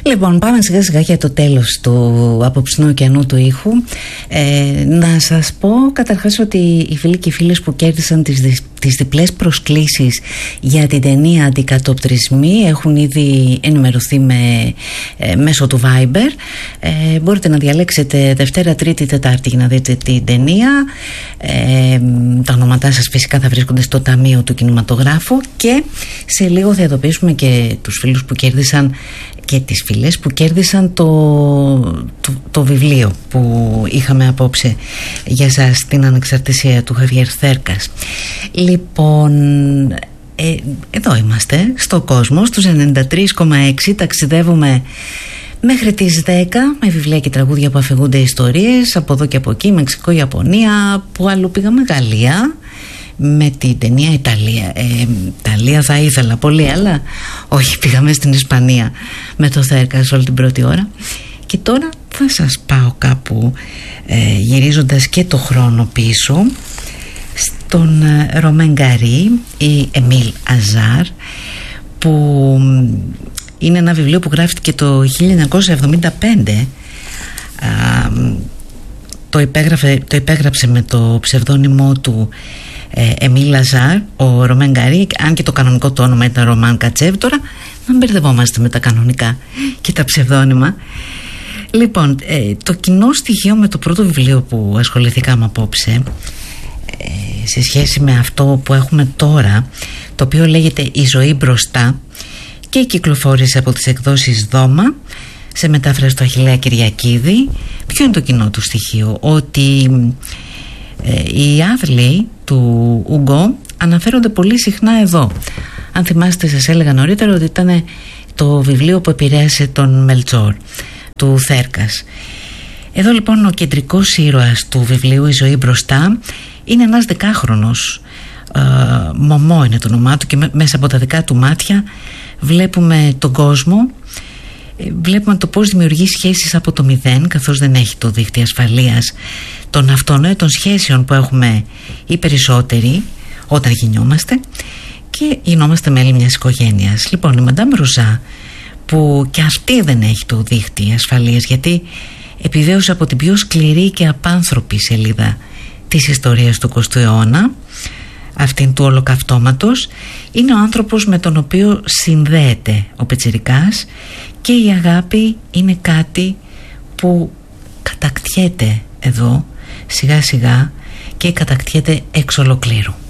Λοιπόν, πάμε σιγά σιγά για το τέλος του απόψινού ωκεανού του ήχου. Να σας πω καταρχάς ότι οι φίλοι και οι φίλες που κέρδισαν τις διπλές προσκλήσεις για την ταινία Αντικατοπτρισμοί έχουν ήδη ενημερωθεί μέσω του Viber. Μπορείτε να διαλέξετε Δευτέρα, Τρίτη, Τετάρτη για να δείτε την ταινία. Τα ονόματά σας φυσικά θα βρίσκονται στο Ταμείο του Κινηματογράφου και σε λίγο θα ειδοποιήσουμε και τους φίλους που κέρδισαν και τις φίλες που κέρδισαν το βιβλίο που είχαμε απόψε για σας, την ανεξαρτησία του Χαβιέρ Θέρκας. Λοιπόν, εδώ είμαστε στο κόσμο, στους 93,6, ταξιδεύουμε μέχρι τις 10 με βιβλία και τραγούδια που αφηγούνται ιστορίες από εδώ και από εκεί, Μεξικό, Ιαπωνία, που αλλού πήγαμε, Γαλλία, με την ταινία Ιταλία θα ήθελα πολύ, αλλά όχι, πήγαμε στην Ισπανία με το Θέρκας όλη την πρώτη ώρα. Και τώρα θα σας πάω κάπου γυρίζοντας και το χρόνο πίσω στον Ρωμάν Γκαρί ή Εμίλ Αζάρ, που είναι ένα βιβλίο που γράφτηκε το 1975. Το υπέγραψε με το ψευδόνυμο του Εμίλ Αζάρ ο Ρωμάν Γκαρί, αν και το κανονικό του όνομα ήταν Ρωμάν Κατσέβ. Τώρα να μπερδευόμαστε με τα κανονικά και τα ψευδόνυμα. Λοιπόν, το κοινό στοιχείο με το πρώτο βιβλίο που ασχοληθήκαμε απόψε, σε σχέση με αυτό που έχουμε τώρα, το οποίο λέγεται «Η ζωή μπροστά» και κυκλοφόρησε από τις εκδόσεις Δώμα σε μετάφραση του Αχιλλέα Κυριακίδη, ποιο είναι το κοινό του στοιχείο? Ότι οι άθλοι του Ουγκό αναφέρονται πολύ συχνά εδώ. Αν θυμάστε, σας έλεγα νωρίτερα ότι ήταν το βιβλίο που επηρέασε τον Μελτσόρ του Θέρκας. Εδώ λοιπόν ο κεντρικός ήρωας του βιβλίου «Η ζωή μπροστά» είναι ένας 10χρονος, Μωμό είναι το όνομά του, και μέσα από τα δικά του μάτια βλέπουμε τον κόσμο, βλέπουμε το πώς δημιουργεί σχέσεις από το μηδέν, καθώς δεν έχει το δίχτυ ασφαλείας των αυτονόητων σχέσεων που έχουμε οι περισσότεροι όταν γεννιόμαστε και γινόμαστε μέλη μιας οικογένειας. Λοιπόν, η Μαντάμ Ρουζά, που και αυτή δεν έχει το δίχτυ ασφαλείας, γιατί επιβίωσε από την πιο σκληρή και απάνθρωπη σελίδα της ιστορίας του 20ου αιώνα, αυτήν του ολοκαυτώματος, είναι ο άνθρωπος με τον οποίο συνδέεται ο πιτσιρικάς, και η αγάπη είναι κάτι που κατακτιέται εδώ σιγά σιγά και κατακτιέται εξ ολοκλήρου.